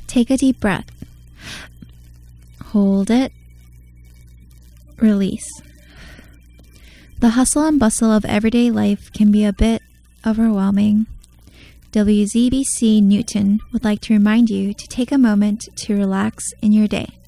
Take a deep breath. Hold it. Release. The hustle and bustle of everyday life can be a bit overwhelming. WZBC Newton would like to remind you to take a moment to relax in your day.